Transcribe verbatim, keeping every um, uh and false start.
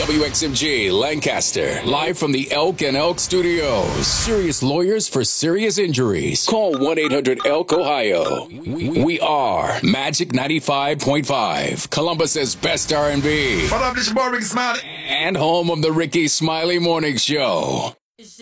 W X M G Lancaster, live from the Elk and Elk Studios. Serious lawyers for serious injuries. Call one eight hundred elk ohio. We are Magic ninety-five point five, Columbus's best R and B. What up, this your boy Ricky Smiley. And home of the Ricky Smiley Morning Show.